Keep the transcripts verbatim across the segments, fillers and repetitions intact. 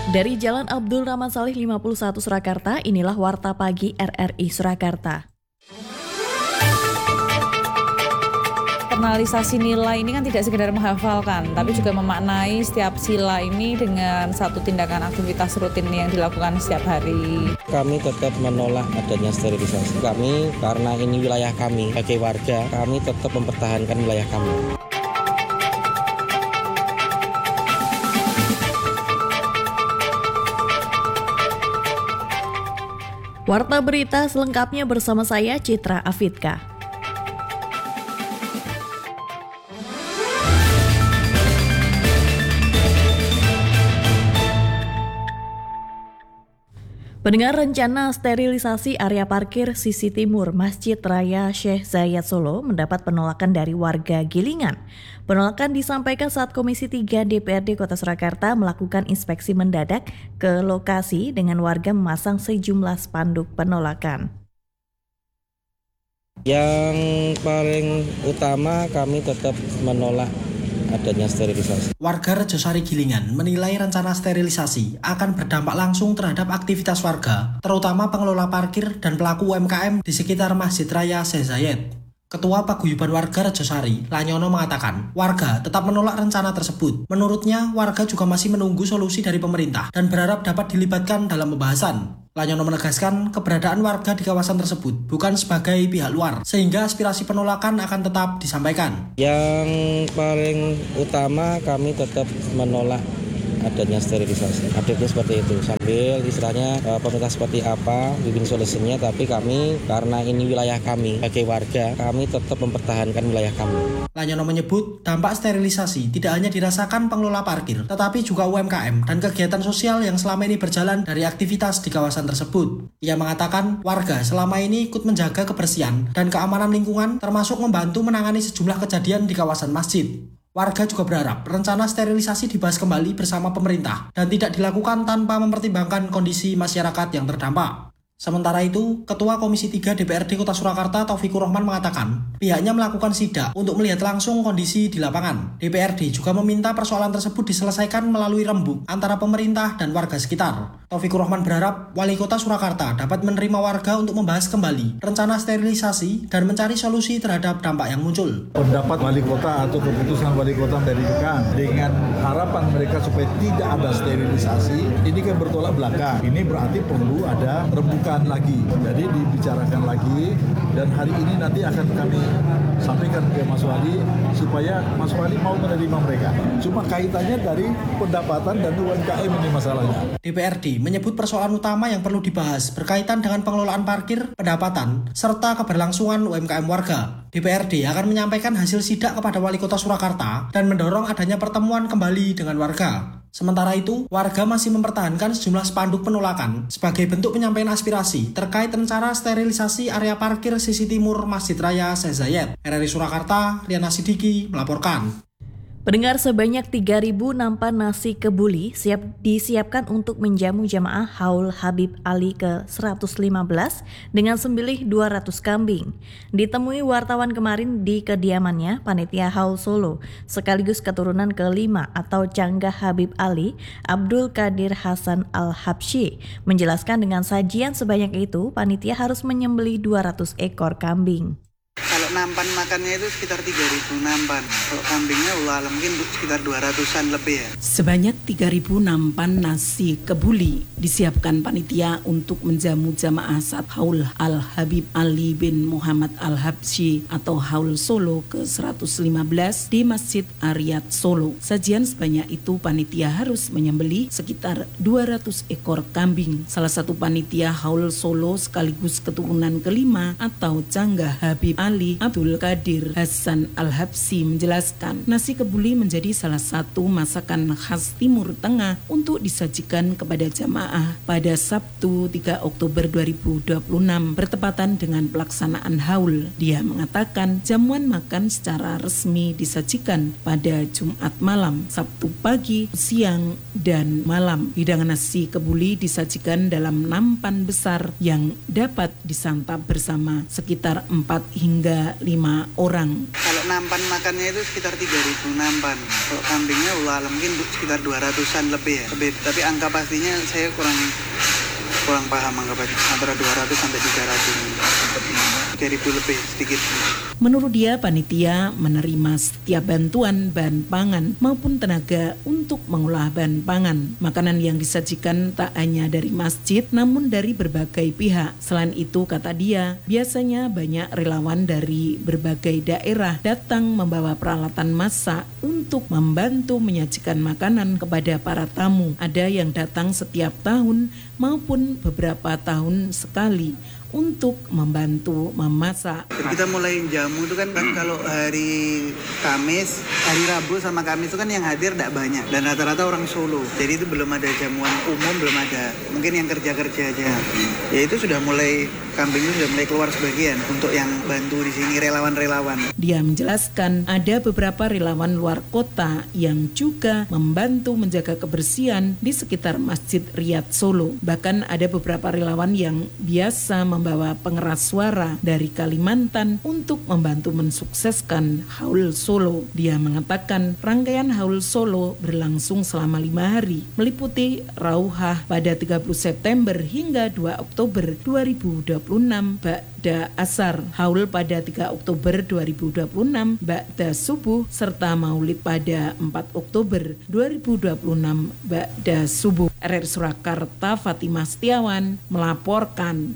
Dari Jalan Abdul Rahman Salih lima puluh satu Surakarta, inilah Warta Pagi R R I Surakarta. Internalisasi nilai ini kan tidak sekedar menghafalkan, tapi juga memaknai setiap sila ini dengan satu tindakan aktivitas rutin yang dilakukan setiap hari. Kami tetap menolak adanya sterilisasi. Kami, karena ini wilayah kami, sebagai warga, kami tetap mempertahankan wilayah kami. Warta berita selengkapnya bersama saya Citra Afidka. Pendengar, rencana sterilisasi area parkir sisi timur Masjid Raya Syekh Zayed Solo mendapat penolakan dari warga Gilingan. Penolakan disampaikan saat Komisi tiga D P R D Kota Surakarta melakukan inspeksi mendadak ke lokasi dengan warga memasang sejumlah spanduk penolakan. Yang paling utama kami tetap menolak adanya sterilisasi. Warga Rejosari Gilingan menilai rencana sterilisasi akan berdampak langsung terhadap aktivitas warga, terutama pengelola parkir dan pelaku U M K M di sekitar Masjid Raya Syekh Zayed. Ketua Paguyuban Warga Rejosari, Lanyono, mengatakan warga tetap menolak rencana tersebut. Menurutnya, warga juga masih menunggu solusi dari pemerintah dan berharap dapat dilibatkan dalam pembahasan. Lanyono menegaskan keberadaan warga di kawasan tersebut bukan sebagai pihak luar, sehingga aspirasi penolakan akan tetap disampaikan. Yang paling utama kami tetap menolak adanya sterilisasi. Update-nya seperti itu. Sambil istilahnya e, pemerintah seperti apa, bikin solusinya, tapi kami karena ini wilayah kami sebagai warga, kami tetap mempertahankan wilayah kami. Lanyono menyebut dampak sterilisasi tidak hanya dirasakan pengelola parkir, tetapi juga U M K M dan kegiatan sosial yang selama ini berjalan dari aktivitas di kawasan tersebut. Ia mengatakan warga selama ini ikut menjaga kebersihan dan keamanan lingkungan, termasuk membantu menangani sejumlah kejadian di kawasan masjid. Warga juga berharap rencana sterilisasi dibahas kembali bersama pemerintah dan tidak dilakukan tanpa mempertimbangkan kondisi masyarakat yang terdampak. Sementara itu, Ketua Komisi tiga D P R D Kota Surakarta Taufikur Rahman mengatakan pihaknya melakukan sidak untuk melihat langsung kondisi di lapangan. D P R D juga meminta persoalan tersebut diselesaikan melalui rembuk antara pemerintah dan warga sekitar. Taufikur Rahman berharap Wali Kota Surakarta dapat menerima warga untuk membahas kembali rencana sterilisasi dan mencari solusi terhadap dampak yang muncul. Pendapat Wali Kota atau keputusan Wali Kota mendirikan dengan harapan mereka supaya tidak ada sterilisasi, ini kan bertolak belakang. Ini berarti perlu ada rembukan lagi, jadi dibicarakan lagi, dan hari ini nanti akan kami sampaikan ke Mas Wali supaya Mas Wali mau menerima mereka. Cuma kaitannya dari pendapatan dan U M K M ini masalahnya. D P R D menyebut persoalan utama yang perlu dibahas berkaitan dengan pengelolaan parkir, pendapatan, serta keberlangsungan U M K M warga. D P R D akan menyampaikan hasil sidak kepada Wali Kota Surakarta dan mendorong adanya pertemuan kembali dengan warga. Sementara itu, warga masih mempertahankan sejumlah spanduk penolakan sebagai bentuk penyampaian aspirasi terkait rencana sterilisasi area parkir sisi timur Masjid Raya Syekh Zayed. R R I Surakarta, Riana Sidiki melaporkan. Pendengar, sebanyak tiga ribu nampan nasi kebuli siap disiapkan untuk menjamu jamaah Haul Habib Ali ke seratus lima belas dengan sembelih dua ratus kambing. Ditemui wartawan kemarin di kediamannya, Panitia Haul Solo sekaligus keturunan kelima atau Canggah Habib Ali, Abdul Qadir Hasan Al-Habsyi menjelaskan dengan sajian sebanyak itu, panitia harus menyembelih dua ratus ekor kambing. Kalau nampan makannya itu sekitar tiga ribu nampan. Kalau kambingnya ulah mungkin sekitar dua ratusan lebih ya. Sebanyak tiga ribu nampan nasi kebuli disiapkan panitia untuk menjamu jamaah saat Haul Al-Habib Ali bin Muhammad Al-Habsyi atau Haul Solo ke seratus lima belas di Masjid Ariyat Solo. Sajian sebanyak itu panitia harus menyembelih sekitar dua ratus ekor kambing. Salah satu panitia Haul Solo sekaligus keturunan kelima atau Canggah Habib Ali, Abdul Qadir Hasan Al-Habsyi menjelaskan, nasi kebuli menjadi salah satu masakan khas Timur Tengah untuk disajikan kepada jamaah pada Sabtu tiga Oktober dua ribu dua puluh enam bertepatan dengan pelaksanaan haul. Dia mengatakan jamuan makan secara resmi disajikan pada Jumat malam, Sabtu pagi, siang, dan malam. Hidangan nasi kebuli disajikan dalam nampan besar yang dapat disantap bersama sekitar empat hingga hingga lima orang. Kalau nampan makannya itu sekitar tiga ribu nampan. Kalau kambingnya ulah mungkin sekitar dua ratusan lebih ya. Lebih, tapi angka pastinya saya kurang kurang paham angka pasti. Antara dua ratus sampai tiga ratus. tiga ribu lebih sedikit. Menurut dia, panitia menerima setiap bantuan bahan pangan maupun tenaga untuk mengolah bahan pangan. Makanan yang disajikan tak hanya dari masjid, namun dari berbagai pihak. Selain itu, kata dia, biasanya banyak relawan dari berbagai daerah datang membawa peralatan masak untuk membantu menyajikan makanan kepada para tamu. Ada yang datang setiap tahun maupun beberapa tahun sekali untuk membantu memasak. Kita mulai jamu itu kan, kan kalau hari Kamis, hari Rabu sama Kamis itu kan yang hadir tidak banyak dan rata-rata orang Solo. Jadi itu belum ada jamuan umum, belum ada. Mungkin yang kerja-kerja aja. Ya itu sudah mulai, kambing itu sudah mulai keluar sebagian untuk yang bantu di sini relawan-relawan. Dia menjelaskan ada beberapa relawan luar kota yang juga membantu menjaga kebersihan di sekitar Masjid Riyadh Solo. Bahkan ada beberapa relawan yang biasa membawa pengeras suara dari Kalimantan untuk membantu mensukseskan Haul Solo. Dia mengatakan rangkaian Haul Solo berlangsung selama lima hari, meliputi Rauhah pada tiga puluh September hingga dua Oktober dua ribu dua puluh enam Ba'da Asar, Haul pada tiga Oktober dua ribu dua puluh enam Ba'da Subuh, serta Maulid pada empat Oktober dua ribu dua puluh enam Ba'da Subuh. R R Surakarta, Fatimah Setiawan melaporkan.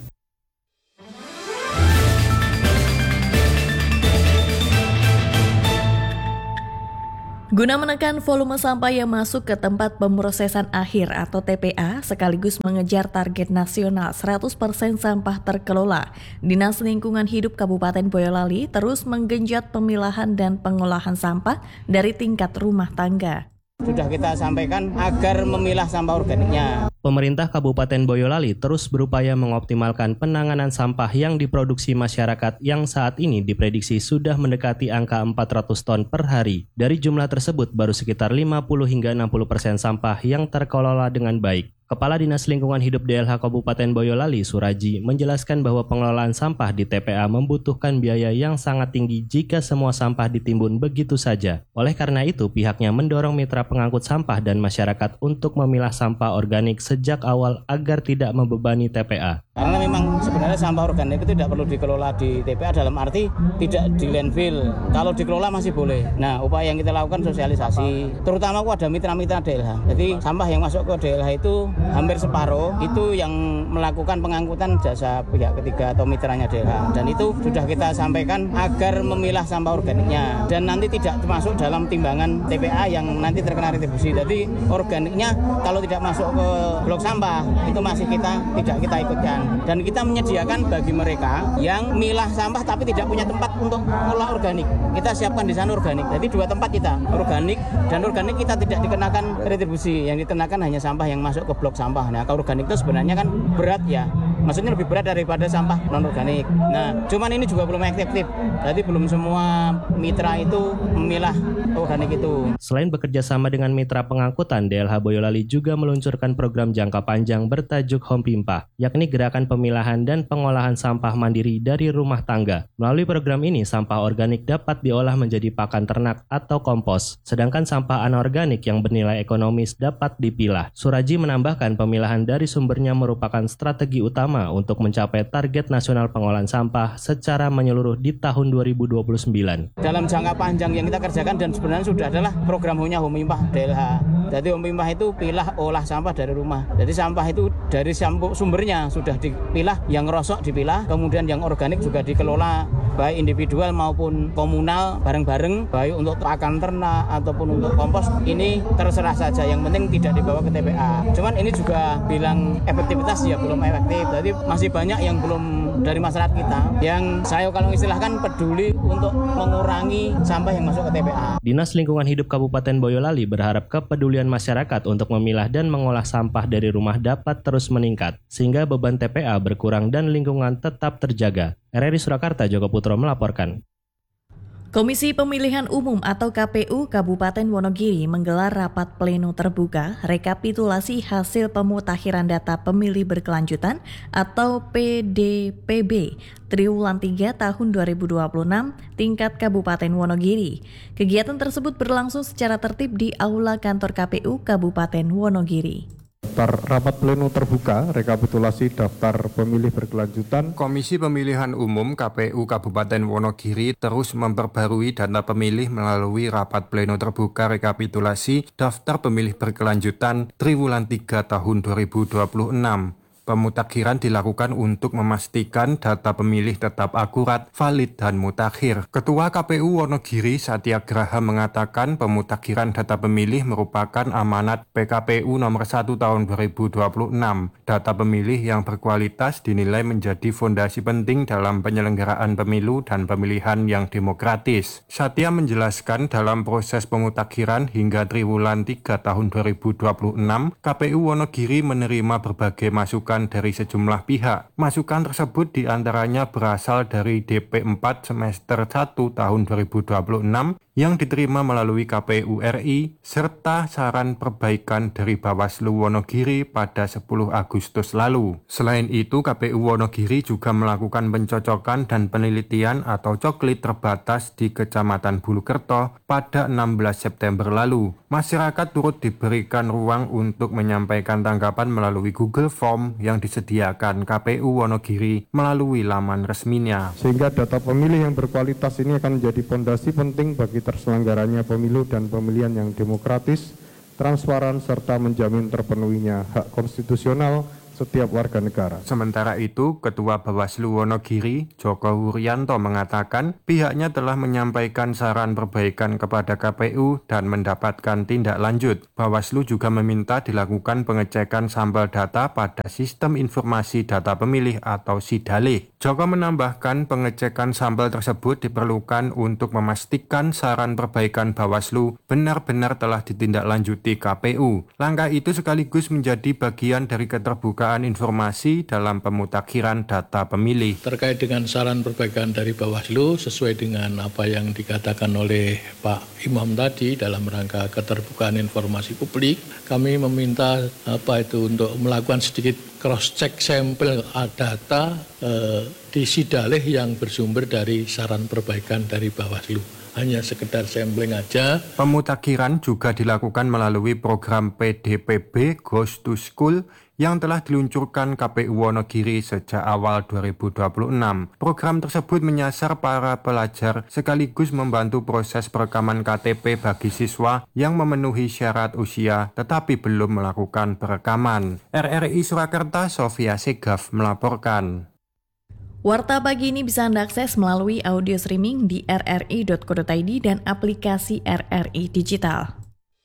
Guna menekan volume sampah yang masuk ke tempat pemrosesan akhir atau T P A sekaligus mengejar target nasional seratus persen sampah terkelola, Dinas Lingkungan Hidup Kabupaten Boyolali terus menggenjot pemilahan dan pengolahan sampah dari tingkat rumah tangga. Sudah kita sampaikan agar memilah sampah organiknya. Pemerintah Kabupaten Boyolali terus berupaya mengoptimalkan penanganan sampah yang diproduksi masyarakat yang saat ini diprediksi sudah mendekati angka empat ratus ton per hari. Dari jumlah tersebut, baru sekitar lima puluh hingga enam puluh persen sampah yang terkelola dengan baik. Kepala Dinas Lingkungan Hidup D L H Kabupaten Boyolali, Suraji, menjelaskan bahwa pengelolaan sampah di T P A membutuhkan biaya yang sangat tinggi jika semua sampah ditimbun begitu saja. Oleh karena itu, pihaknya mendorong mitra pengangkut sampah dan masyarakat untuk memilah sampah organik sejak awal agar tidak membebani T P A. Karena memang sebenarnya sampah organik itu tidak perlu dikelola di T P A dalam arti tidak di landfill. Kalau dikelola masih boleh. Nah, upaya yang kita lakukan sosialisasi, terutama ada mitra-mitra D L H. Jadi sampah yang masuk ke D L H itu hampir separuh itu yang melakukan pengangkutan jasa pihak ketiga atau mitranya D L H. Dan itu sudah kita sampaikan agar memilah sampah organiknya dan nanti tidak termasuk dalam timbangan T P A yang nanti terkena retribusi. Jadi organiknya kalau tidak masuk ke blok sampah itu masih kita tidak kita ikutkan. Dan kita menyediakan bagi mereka yang milah sampah tapi tidak punya tempat untuk olah organik. Kita siapkan di sana organik. Jadi dua tempat kita, organik dan organik kita tidak dikenakan retribusi. Yang dikenakan hanya sampah yang masuk ke blok sampah. Nah, kalau organik itu sebenarnya kan berat ya. Maksudnya lebih berat daripada sampah non-organik. Nah, cuman ini juga belum efektif. Jadi belum semua mitra itu memilah organik itu. Selain bekerja sama dengan mitra pengangkutan, D L H Boyolali juga meluncurkan program jangka panjang bertajuk Home Pimpah, yakni gerakan pemilahan dan pengolahan sampah mandiri dari rumah tangga. Melalui program ini, sampah organik dapat diolah menjadi pakan ternak atau kompos, sedangkan sampah anorganik yang bernilai ekonomis dapat dipilah. Suraji menambahkan pemilahan dari sumbernya merupakan strategi utama untuk mencapai target nasional pengolahan sampah secara menyeluruh di tahun dua ribu dua puluh sembilan. Dalam jangka panjang yang kita kerjakan dan sebenarnya sudah adalah program Home Pimpah D L H. Jadi Home Pimpah itu pilah olah sampah dari rumah. Jadi sampah itu dari sumbernya sudah dipilah, yang rosok dipilah, kemudian yang organik juga dikelola baik individual maupun komunal bareng-bareng, baik untuk pakan ternak ataupun untuk kompos. Ini terserah saja, yang penting tidak dibawa ke T P A. Cuman ini juga bilang efektivitas ya belum efektif. Jadi masih banyak yang belum dari masyarakat kita yang saya kalau istilahkan peduli untuk mengurangi sampah yang masuk ke T P A. Dinas Lingkungan Hidup Kabupaten Boyolali berharap kepedulian masyarakat untuk memilah dan mengolah sampah dari rumah dapat terus meningkat sehingga beban T P A berkurang dan lingkungan tetap terjaga. R R I Surakarta, Joko Putro melaporkan. Komisi Pemilihan Umum atau K P U Kabupaten Wonogiri menggelar rapat pleno terbuka rekapitulasi hasil pemutakhiran data pemilih berkelanjutan atau P D P B triwulan tiga tahun dua ribu dua puluh enam tingkat Kabupaten Wonogiri. Kegiatan tersebut berlangsung secara tertib di Aula Kantor K P U Kabupaten Wonogiri. Daftar rapat pleno terbuka rekapitulasi daftar pemilih berkelanjutan. Komisi Pemilihan Umum K P U Kabupaten Wonogiri terus memperbarui data pemilih melalui rapat pleno terbuka rekapitulasi daftar pemilih berkelanjutan triwulan tiga tahun dua ribu dua puluh enam. Pemutakhiran dilakukan untuk memastikan data pemilih tetap akurat, valid, dan mutakhir. Ketua K P U Wonogiri Satyagraha mengatakan pemutakhiran data pemilih merupakan amanat P K P U nomor satu tahun dua ribu dua puluh enam. Data pemilih yang berkualitas dinilai menjadi fondasi penting dalam penyelenggaraan pemilu dan pemilihan yang demokratis. Satya menjelaskan dalam proses pemutakhiran hingga triwulan tiga tahun dua ribu dua puluh enam, K P U Wonogiri menerima berbagai masukan dari sejumlah pihak. Masukan tersebut diantaranya berasal dari D P empat semester satu tahun dua ribu dua puluh enam yang diterima melalui K P U R I serta saran perbaikan dari Bawaslu Wonogiri pada sepuluh Agustus lalu. Selain itu, K P U Wonogiri juga melakukan pencocokan dan penelitian atau coklit terbatas di Kecamatan Bulukerto pada enam belas September lalu. Masyarakat turut diberikan ruang untuk menyampaikan tanggapan melalui Google Form yang disediakan K P U Wonogiri melalui laman resminya. Sehingga data pemilih yang berkualitas ini akan menjadi fondasi penting bagi terselenggaranya pemilu dan pemilihan yang demokratis, transparan, serta menjamin terpenuhinya hak konstitusional setiap warga negara. Sementara itu, Ketua Bawaslu Wonogiri, Joko Wuryanto mengatakan pihaknya telah menyampaikan saran perbaikan kepada K P U dan mendapatkan tindak lanjut. Bawaslu juga meminta dilakukan pengecekan sampel data pada Sistem Informasi Data Pemilih atau SIDALIH. Joko menambahkan pengecekan sampel tersebut diperlukan untuk memastikan saran perbaikan Bawaslu benar-benar telah ditindaklanjuti K P U. Langkah itu sekaligus menjadi bagian dari keterbukaan informasi dalam pemutakhiran data pemilih. Terkait dengan saran perbaikan dari Bawaslu sesuai dengan apa yang dikatakan oleh Pak Imam tadi dalam rangka keterbukaan informasi publik, kami meminta apa itu untuk melakukan sedikit cross check sampel data eh, di SIDALIH yang bersumber dari saran perbaikan dari Bawaslu. Hanya sekedar sampling aja. Pemutakhiran juga dilakukan melalui program P D P B Goes to School yang telah diluncurkan K P U Wonogiri sejak awal dua ribu dua puluh enam. Program tersebut menyasar para pelajar sekaligus membantu proses perekaman K T P bagi siswa yang memenuhi syarat usia tetapi belum melakukan perekaman. R R I Surakarta, Sofia Segaf melaporkan. Warta pagi ini bisa Anda akses melalui audio streaming di r r i dot co dot i d dan aplikasi R R I Digital.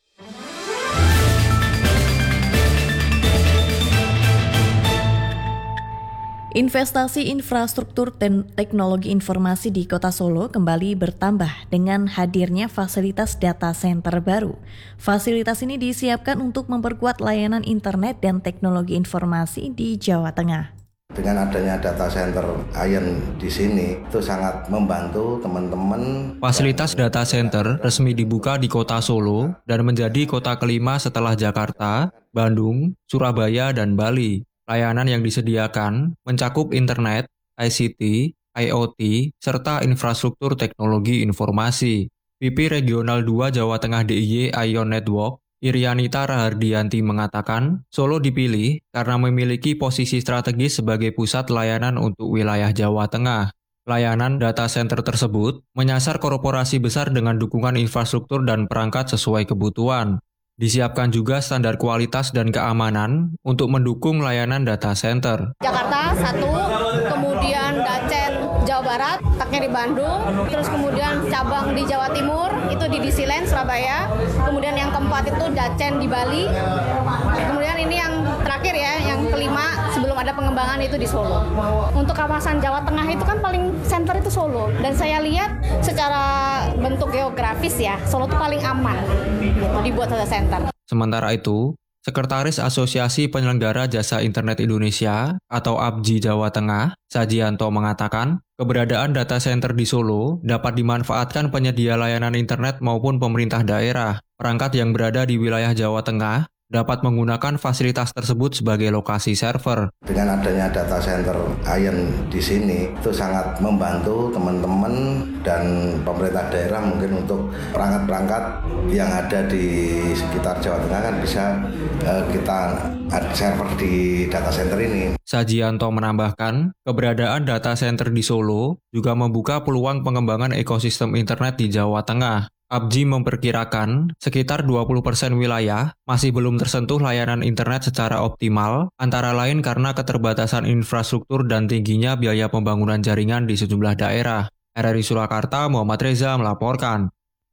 Investasi infrastruktur dan teknologi informasi di Kota Solo kembali bertambah dengan hadirnya fasilitas data center baru. Fasilitas ini disiapkan untuk memperkuat layanan internet dan teknologi informasi di Jawa Tengah. Dengan adanya data center Ion di sini, itu sangat membantu teman-teman. Fasilitas data center resmi dibuka di Kota Solo dan menjadi kota kelima setelah Jakarta, Bandung, Surabaya, dan Bali. Layanan yang disediakan mencakup internet, I C T, I O T, serta infrastruktur teknologi informasi. V P Regional dua Jawa Tengah D I Y Ion Network, Irianita Rahardianti mengatakan, Solo dipilih karena memiliki posisi strategis sebagai pusat layanan untuk wilayah Jawa Tengah. Layanan data center tersebut menyasar korporasi besar dengan dukungan infrastruktur dan perangkat sesuai kebutuhan. Disiapkan juga standar kualitas dan keamanan untuk mendukung layanan data center. Jakarta satu, kemudian Dacen Jawa Barat, taknya di Bandung, terus kemudian cabang di Jawa Timur, itu di Disiland, Surabaya, kemudian yang keempat itu Dacen di Bali, kemudian ini yang terakhir ya, yang kelima sebelum ada pengembangan itu di Solo. Untuk kawasan Jawa Tengah itu kan paling center itu Solo, dan saya lihat secara bentuk geografis ya, Solo itu paling aman gitu, dibuat data center. Sementara itu, Sekretaris Asosiasi Penyelenggara Jasa Internet Indonesia atau A P J I Jawa Tengah, Sajianto mengatakan, Keberadaan data center di Solo dapat dimanfaatkan penyedia layanan internet maupun pemerintah daerah. Perangkat yang berada di wilayah Jawa Tengah dapat menggunakan fasilitas tersebut sebagai lokasi server. Dengan adanya data center Ion di sini itu sangat membantu teman-teman dan pemerintah daerah mungkin untuk perangkat-perangkat yang ada di sekitar Jawa Tengah kan bisa eh, kita ada server di data center ini. Sajianto menambahkan, keberadaan data center di Solo juga membuka peluang pengembangan ekosistem internet di Jawa Tengah. Abji memperkirakan sekitar dua puluh persen wilayah masih belum tersentuh layanan internet secara optimal, antara lain karena keterbatasan infrastruktur dan tingginya biaya pembangunan jaringan di sejumlah daerah. R R I Surakarta, Muhammad Reza melaporkan.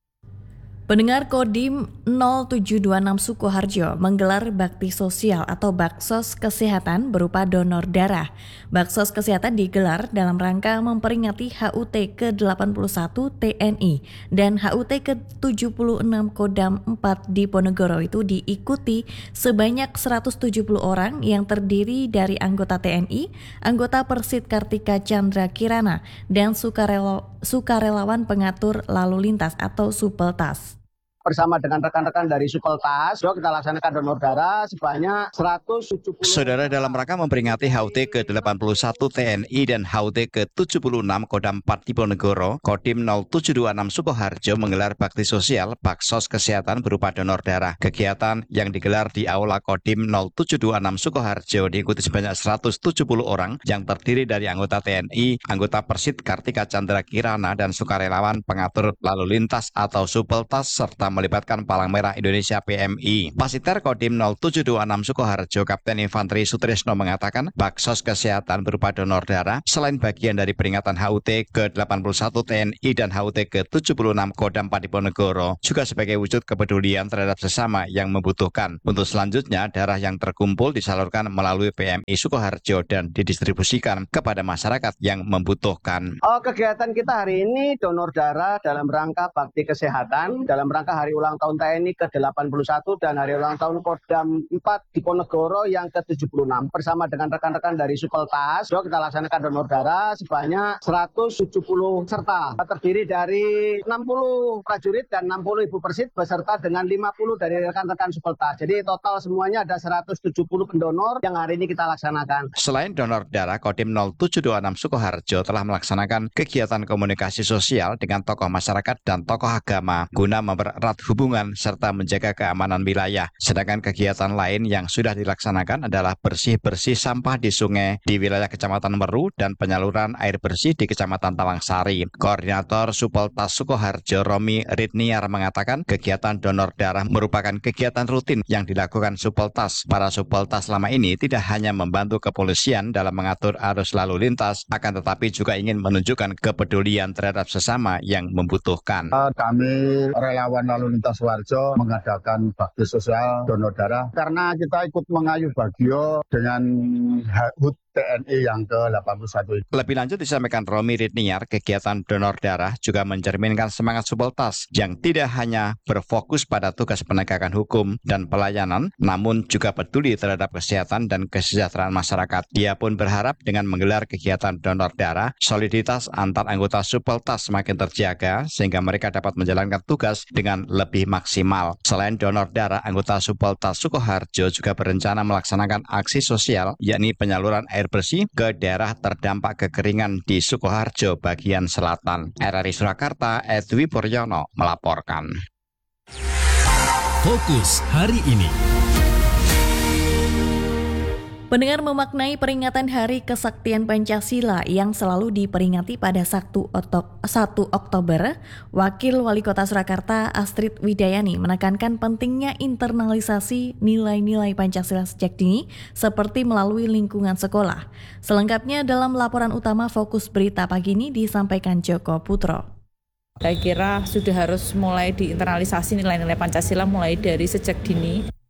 Pendengar Kodim nol tujuh dua enam Sukoharjo menggelar bakti sosial atau baksos kesehatan berupa donor darah. Baksos kesehatan digelar dalam rangka memperingati H U T ke delapan puluh satu T N I dan H U T ke tujuh puluh enam Kodam empat Diponegoro. Itu diikuti sebanyak seratus tujuh puluh orang yang terdiri dari anggota T N I, anggota Persit Kartika Chandra Kirana, dan sukarela, sukarelawan pengatur lalu lintas atau Supeltas. Bersama dengan rekan-rekan dari Supeltas, kita laksanakan donor darah sebanyak seratus tujuh puluh. Saudara, dalam rangka memperingati H U T ke delapan puluh satu T N I dan H U T ke tujuh puluh enam Kodam empat Diponegoro, Kodim nol tujuh dua enam Sukoharjo menggelar bakti sosial baksos kesehatan berupa donor darah. Kegiatan yang digelar di Aula Kodim nol tujuh dua enam Sukoharjo diikuti sebanyak seratus tujuh puluh orang yang terdiri dari anggota T N I, anggota Persit Kartika Chandra Kirana, dan sukarelawan pengatur lalu lintas atau Supeltas, serta melibatkan Palang Merah Indonesia P M I. Pasiter Kodim nol tujuh dua enam Sukoharjo, Kapten Infanteri Sutrisno mengatakan, baksos kesehatan berupa donor darah selain bagian dari peringatan H U T ke delapan puluh satu T N I dan H U T ke tujuh puluh enam Kodam empat Diponegoro, juga sebagai wujud kepedulian terhadap sesama yang membutuhkan. Untuk selanjutnya, darah yang terkumpul disalurkan melalui P M I Sukoharjo dan didistribusikan kepada masyarakat yang membutuhkan. Oh, kegiatan kita hari ini donor darah dalam rangka bakti kesehatan, dalam rangka hari ulang tahun T N I ke delapan puluh satu dan hari ulang tahun Kodam empat Diponegoro yang ke tujuh puluh enam. Bersama dengan rekan-rekan dari Supeltas, kita laksanakan donor darah sebanyak seratus tujuh puluh serta terdiri dari enam puluh prajurit dan enam puluh ibu Persit beserta dengan lima puluh dari rekan-rekan Supeltas. Jadi total semuanya ada seratus tujuh puluh pendonor yang hari ini kita laksanakan. Selain donor darah, Kodim nol tujuh dua enam Sukoharjo telah melaksanakan kegiatan komunikasi sosial dengan tokoh masyarakat dan tokoh agama guna mempererat hubungan serta menjaga keamanan wilayah. Sedangkan kegiatan lain yang sudah dilaksanakan adalah bersih-bersih sampah di sungai di wilayah Kecamatan Meru dan penyaluran air bersih di Kecamatan Tawangsari. Koordinator Supeltas Sukoharjo Romi Ritniar mengatakan kegiatan donor darah merupakan kegiatan rutin yang dilakukan Supeltas. Para Supeltas selama ini tidak hanya membantu kepolisian dalam mengatur arus lalu lintas, akan tetapi juga ingin menunjukkan kepedulian terhadap sesama yang membutuhkan. Kami relawan lalu lintas Sukoharjo mengadakan bakti sosial donor darah karena kita ikut mengayuh bagio dengan H U T T N I yang ke delapan puluh satu itu. Lebih lanjut disampaikan Romi Ritniar, kegiatan donor darah juga mencerminkan semangat Supeltas yang tidak hanya berfokus pada tugas penegakan hukum dan pelayanan, namun juga peduli terhadap kesehatan dan kesejahteraan masyarakat. Dia pun berharap dengan menggelar kegiatan donor darah, soliditas antar anggota Supeltas semakin terjaga sehingga mereka dapat menjalankan tugas dengan lebih maksimal. Selain donor darah, anggota Supeltas Sukoharjo juga berencana melaksanakan aksi sosial, yakni penyaluran air bersih ke daerah terdampak kekeringan di Sukoharjo bagian selatan. R R I Surakarta, Edwi Puryono melaporkan. Fokus hari ini. Pendengar, memaknai peringatan Hari Kesaktian Pancasila yang selalu diperingati pada satu Oktober, Wakil Wali Kota Surakarta Astrid Widayani menekankan pentingnya internalisasi nilai-nilai Pancasila sejak dini seperti melalui lingkungan sekolah. Selengkapnya dalam laporan utama Fokus Berita pagi ini disampaikan Joko Putro. Saya kira sudah harus mulai diinternalisasi nilai-nilai Pancasila mulai dari sejak dini.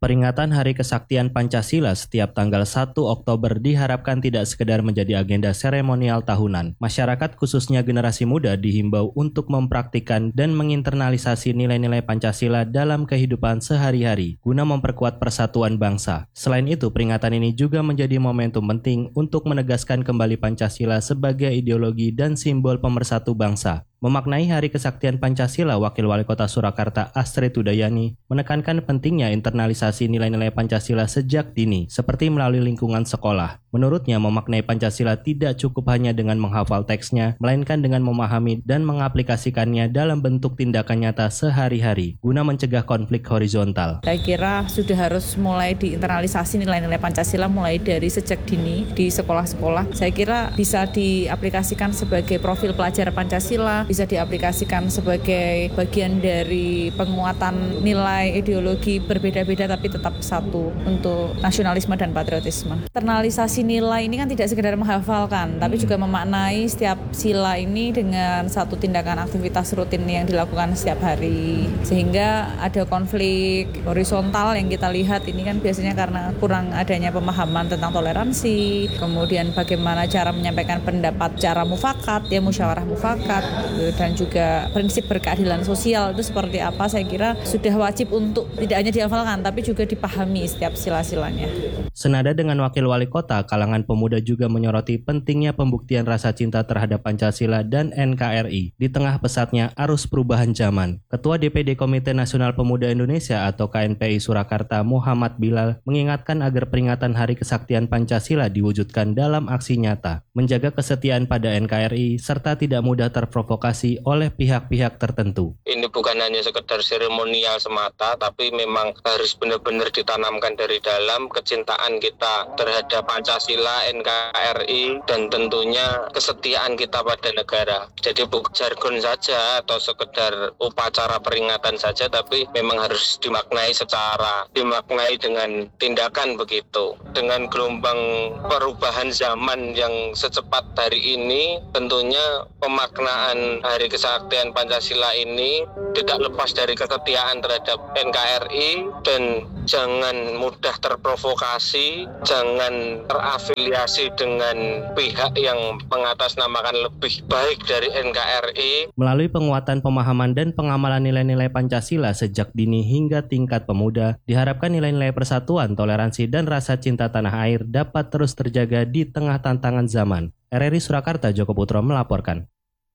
Peringatan Hari Kesaktian Pancasila setiap tanggal satu Oktober diharapkan tidak sekedar menjadi agenda seremonial tahunan. Masyarakat khususnya generasi muda dihimbau untuk mempraktikkan dan menginternalisasi nilai-nilai Pancasila dalam kehidupan sehari-hari guna memperkuat persatuan bangsa. Selain itu, peringatan ini juga menjadi momentum penting untuk menegaskan kembali Pancasila sebagai ideologi dan simbol pemersatu bangsa. Memaknai Hari Kesaktian Pancasila, Wakil Wali Kota Surakarta Astrid Udayani menekankan pentingnya internalisasi nilai-nilai Pancasila sejak dini, seperti melalui lingkungan sekolah. Menurutnya, memaknai Pancasila tidak cukup hanya dengan menghafal teksnya, melainkan dengan memahami dan mengaplikasikannya dalam bentuk tindakan nyata sehari-hari, guna mencegah konflik horizontal. Saya kira sudah harus mulai diinternalisasi nilai-nilai Pancasila mulai dari sejak dini di sekolah-sekolah. Saya kira bisa diaplikasikan sebagai profil pelajar Pancasila, bisa diaplikasikan sebagai bagian dari penguatan nilai ideologi berbeda-beda tapi tetap satu untuk nasionalisme dan patriotisme. Internalisasi nilai ini kan tidak sekedar menghafalkan, tapi juga memaknai setiap sila ini dengan satu tindakan aktivitas rutin yang dilakukan setiap hari. Sehingga ada konflik horizontal yang kita lihat ini kan biasanya karena kurang adanya pemahaman tentang toleransi, kemudian bagaimana cara menyampaikan pendapat cara mufakat, ya musyawarah mufakat, dan juga prinsip berkeadilan sosial itu seperti apa, saya kira sudah wajib untuk tidak hanya dihafalkan tapi juga dipahami setiap sila-silanya. Senada dengan Wakil Wali Kota, kalangan pemuda juga menyoroti pentingnya pembuktian rasa cinta terhadap Pancasila dan N K R I di tengah pesatnya arus perubahan zaman. Ketua D P D Komite Nasional Pemuda Indonesia atau K N P I Surakarta Muhammad Bilal mengingatkan agar peringatan Hari Kesaktian Pancasila diwujudkan dalam aksi nyata, menjaga kesetiaan pada N K R I serta tidak mudah terprovokasi oleh pihak-pihak tertentu. Ini bukan hanya sekedar seremonial semata, tapi memang harus benar-benar ditanamkan dari dalam kecintaan kita terhadap Pancasila, N K R I, dan tentunya kesetiaan kita pada negara. Jadi bukan jargon saja atau sekedar upacara peringatan saja, tapi memang harus dimaknai secara, dimaknai dengan tindakan begitu. Dengan gelombang perubahan zaman yang secepat hari ini, tentunya pemaknaan Hari Kesaktian Pancasila ini tidak lepas dari kesetiaan terhadap N K R I dan jangan mudah terprovokasi, jangan terafiliasi dengan pihak yang mengatasnamakan lebih baik dari N K R I. Melalui penguatan pemahaman dan pengamalan nilai-nilai Pancasila sejak dini hingga tingkat pemuda, diharapkan nilai-nilai persatuan, toleransi, dan rasa cinta tanah air dapat terus terjaga di tengah tantangan zaman. R R I Surakarta, Joko Putro melaporkan.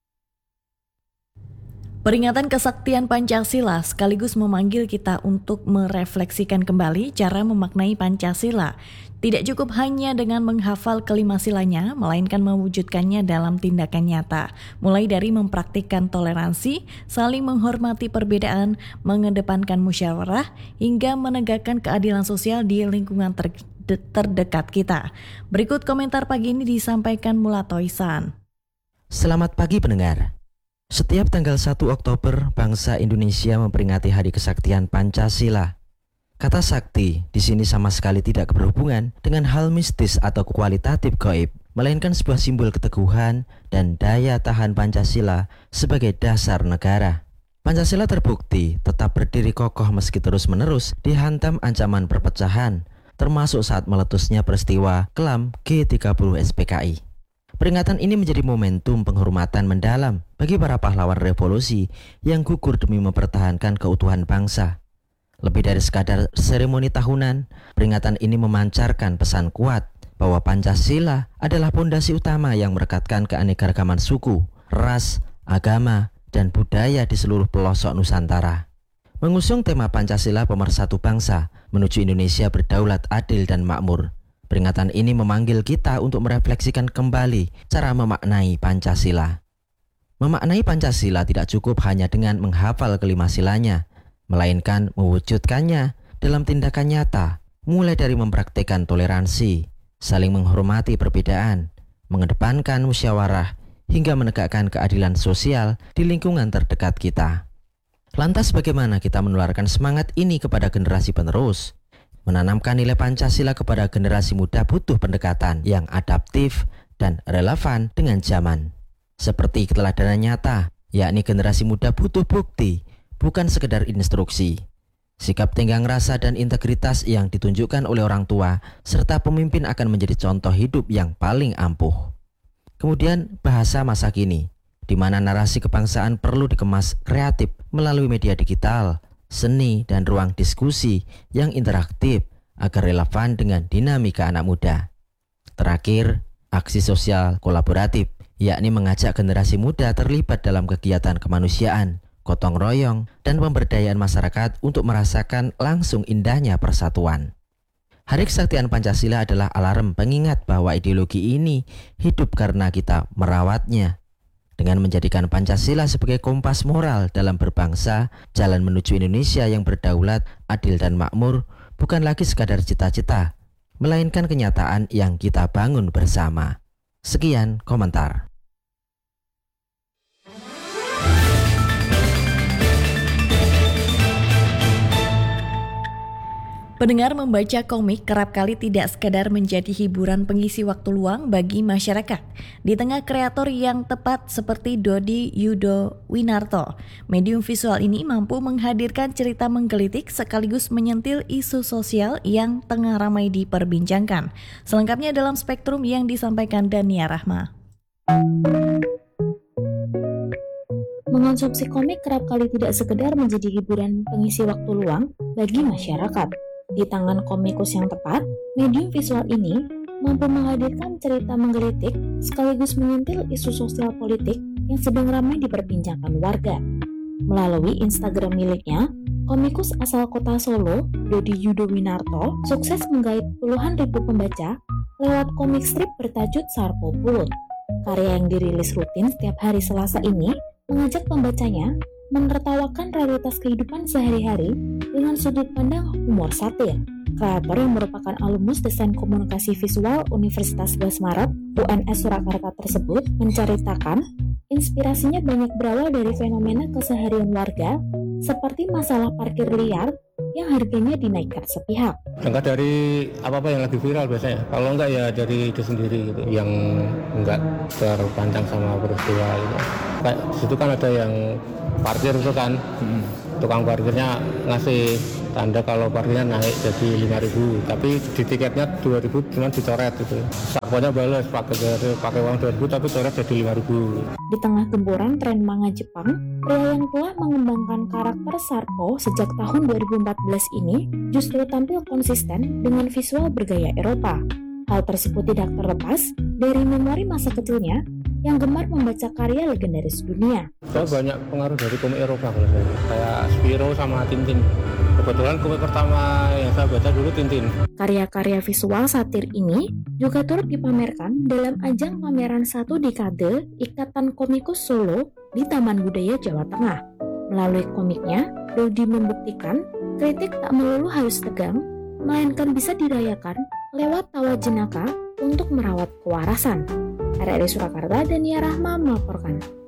Peringatan Kesaktian Pancasila sekaligus memanggil kita untuk merefleksikan kembali cara memaknai Pancasila. Tidak cukup hanya dengan menghafal kelima silanya, melainkan mewujudkannya dalam tindakan nyata. Mulai dari mempraktikkan toleransi, saling menghormati perbedaan, mengedepankan musyawarah, hingga menegakkan keadilan sosial di lingkungan ter- terdekat kita. Berikut komentar pagi ini disampaikan Mulatoisan. Selamat pagi pendengar. Setiap tanggal satu Oktober, bangsa Indonesia memperingati Hari Kesaktian Pancasila. Kata sakti di sini sama sekali tidak berhubungan dengan hal mistis atau kualitatif gaib, melainkan sebuah simbol keteguhan dan daya tahan Pancasila sebagai dasar negara. Pancasila terbukti tetap berdiri kokoh meski terus-menerus dihantam ancaman perpecahan, termasuk saat meletusnya peristiwa kelam G tiga puluh S P K I. Peringatan ini menjadi momentum penghormatan mendalam bagi para pahlawan revolusi yang gugur demi mempertahankan keutuhan bangsa. Lebih dari sekadar seremoni tahunan, peringatan ini memancarkan pesan kuat bahwa Pancasila adalah pondasi utama yang merekatkan keanekaragaman suku, ras, agama, dan budaya di seluruh pelosok Nusantara. Mengusung tema Pancasila pemersatu bangsa menuju Indonesia berdaulat, adil, dan makmur, peringatan ini memanggil kita untuk merefleksikan kembali cara memaknai Pancasila. Memaknai Pancasila tidak cukup hanya dengan menghafal kelima silanya, melainkan mewujudkannya dalam tindakan nyata, mulai dari mempraktikkan toleransi, saling menghormati perbedaan, mengedepankan musyawarah, hingga menegakkan keadilan sosial di lingkungan terdekat kita. Lantas bagaimana kita menularkan semangat ini kepada generasi penerus? Menanamkan nilai Pancasila kepada generasi muda butuh pendekatan yang adaptif dan relevan dengan zaman. Seperti keteladanan nyata, yakni generasi muda butuh bukti, bukan sekedar instruksi. Sikap tenggang rasa dan integritas yang ditunjukkan oleh orang tua serta pemimpin akan menjadi contoh hidup yang paling ampuh. Kemudian bahasa masa kini, di mana narasi kebangsaan perlu dikemas kreatif melalui media digital, seni, dan ruang diskusi yang interaktif agar relevan dengan dinamika anak muda. Terakhir, aksi sosial kolaboratif, yakni mengajak generasi muda terlibat dalam kegiatan kemanusiaan, gotong royong, dan pemberdayaan masyarakat untuk merasakan langsung indahnya persatuan. Hari Kesaktian Pancasila adalah alarm pengingat bahwa ideologi ini hidup karena kita merawatnya. Dengan menjadikan Pancasila sebagai kompas moral dalam berbangsa, jalan menuju Indonesia yang berdaulat, adil dan makmur bukan lagi sekadar cita-cita, melainkan kenyataan yang kita bangun bersama. Sekian komentar. Pendengar, membaca komik kerap kali tidak sekadar menjadi hiburan pengisi waktu luang bagi masyarakat. Di tengah kreator yang tepat seperti Dodi Yudo Winarto, medium visual ini mampu menghadirkan cerita menggelitik sekaligus menyentil isu sosial yang tengah ramai diperbincangkan. Selengkapnya dalam Spektrum yang disampaikan Dania Rahma. Mengonsumsi komik kerap kali tidak sekedar menjadi hiburan pengisi waktu luang bagi masyarakat. Di tangan komikus yang tepat, medium visual ini mampu menghadirkan cerita menggelitik sekaligus menyentil isu sosial politik yang sedang ramai diperbincangkan warga. Melalui Instagram miliknya, komikus asal kota Solo, Dodi Yudo Winarto, sukses menggait puluhan ribu pembaca lewat komik strip bertajuk Sarpo Pulut. Karya yang dirilis rutin setiap hari Selasa ini mengajak pembacanya menertawakan realitas kehidupan sehari-hari dengan sudut pandang humor satir. Kreator yang merupakan alumnus Desain Komunikasi Visual Universitas dua belas Maret U N S Surakarta tersebut menceritakan inspirasinya banyak berawal dari fenomena keseharian warga seperti masalah parkir liar yang harganya dinaikkan sepihak. Enggak dari apa-apa yang lagi viral biasanya. Kalau enggak ya dari itu sendiri gitu, yang enggak terpancang sama peristiwa gitu. Kayak di situ kan ada yang parkir itu kan, hmm. tukang parkirnya ngasih tanda kalau parkirnya naik jadi lima ribu, tapi di tiketnya dua ribu cuma dicoret itu. Sarponya balas pakai pakai uang dua ribu tapi coret jadi lima ribu. Di tengah gempuran tren manga Jepang, pria yang telah mengembangkan karakter Sarpo sejak tahun dua ribu empat belas ini justru tampil konsisten dengan visual bergaya Eropa. Hal tersebut tidak terlepas dari memori masa kecilnya yang gemar membaca karya legendaris dunia. Saya banyak pengaruh dari komik Eropa kalau saya, kayak Spyro sama Tintin. Kebetulan komik pertama yang saya baca dulu Tintin. Karya-karya visual satir ini juga turut dipamerkan dalam ajang pameran satu dekade Ikatan Komikus Solo di Taman Budaya Jawa Tengah. Melalui komiknya, Dodi membuktikan kritik tak melulu harus tegang, melainkan bisa dirayakan lewat tawa jenaka untuk merawat kewarasan. R R I Surakarta, Dania Rahma melaporkan.